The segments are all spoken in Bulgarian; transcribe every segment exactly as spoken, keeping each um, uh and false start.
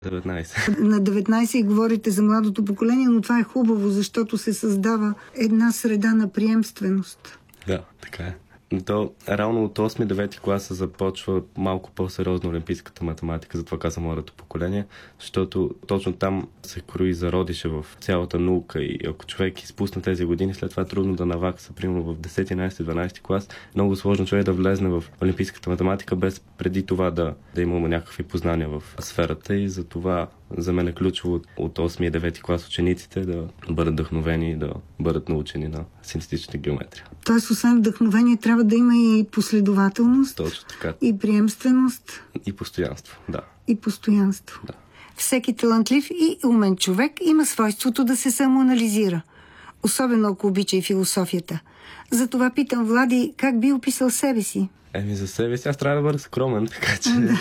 деветнайсет. На деветнайсет и говорите за младото поколение, но това е хубаво, защото се създава една среда на приемственост. Да, така е. То реално от осми-девети класа започва малко по-сериозно олимпийската математика, затова казвам младото поколение, защото точно там се крои зародише в цялата наука и ако човек изпусне тези години, след това е трудно да навакса, примерно в десети, единайсети, дванайсети клас. Много сложно човек да влезне в олимпийската математика без преди това да, да има някакви познания в сферата и затова за мен е ключово от осми и девети клас учениците да бъдат вдъхновени и да бъдат научени на синтетична геометрия. Тоест, освен вдъхновение, трябва да има и последователност, точно така. И приемственост. И постоянство, да. И постоянство. Да. Всеки талантлив и умен човек има свойството да се самоанализира. Особено ако обича и философията. Затова питам Влади, как би описал себе си? Еми за себе си аз трябва да бъда скромен, така че да.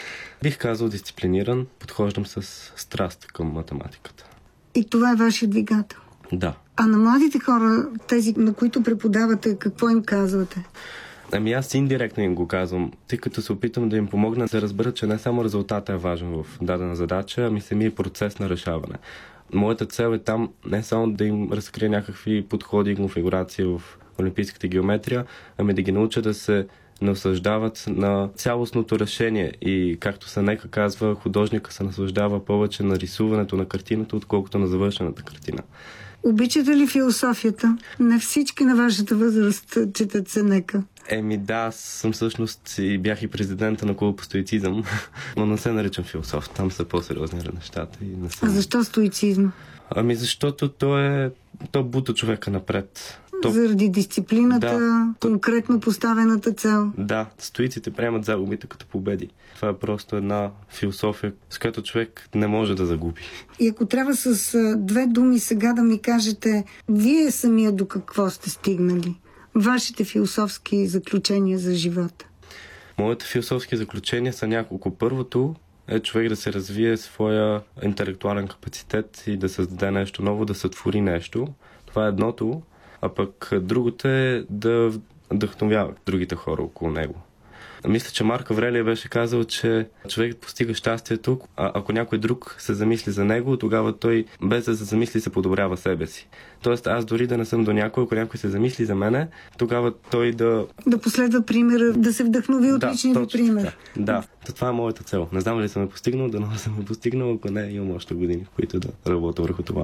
Бих казал дисциплиниран, подхождам с страст към математиката. И това е вашия двигател? Да. А на младите хора, тези, на които преподавате, какво им казвате? Ами аз индиректно им го казвам, тъй като се опитам да им помогна да разберат, че не само резултатът е важен в дадена задача, ами самия процес на решаване. Моята цел е там не само да им разкрия някакви подходи и конфигурации в олимпийската геометрия, ами да ги науча да се наслаждават на цялостното решение и, както Сенека казва, художника се наслаждава повече на рисуването на картината, отколкото на завършената картина. Обичате ли философията? Не всички на вашата възраст четат Сенека. Еми да, аз съм всъщност и бях и президента на клуба по стоицизъм, но не се наричам философ, там са по-сериозни нещата. И не съм... А защо стоицизъм? Ами защото то е... то бута човека напред. То... Заради дисциплината, да, конкретно поставената цел. Да, стоиците приемат загубите като победи. Това е просто една философия, с която човек не може да загуби. И ако трябва с две думи сега да ми кажете, вие самия до какво сте стигнали? Вашите философски заключения за живота? Моите философски заключения са няколко. Първото е човек да се развие своя интелектуален капацитет и да създаде нещо ново, да сътвори нещо. Това е едното. А пък другото е да вдъхновява другите хора около него. Мисля, че Марк Аврелий беше казал, че човек постига щастието, а ако някой друг се замисли за него, тогава той без да се замисли се подобрява себе си. Тоест аз дори да не съм до някой, ако някой се замисли за мене, тогава той да... Да последва примера, да се вдъхнови от да, личния ви пример. Така. Да, това е моята цел. Не знам ли съм е постигнал, да не съм е постигнал, ако не, имам още години, в които да работя върху това.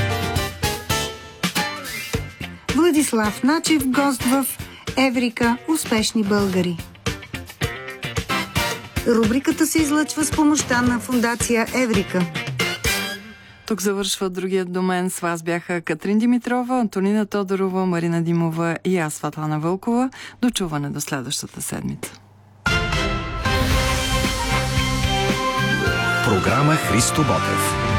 Владислав Начев, гост в Еврика Успешни българи. Рубриката се излъчва с помощта на фондация Еврика. Тук завършва другият домен. С вас бяха Катрин Димитрова, Антонина Тодорова, Марина Димова и аз, Светлана Вълкова. До чуване до следващата седмица. Програма Христо Ботев.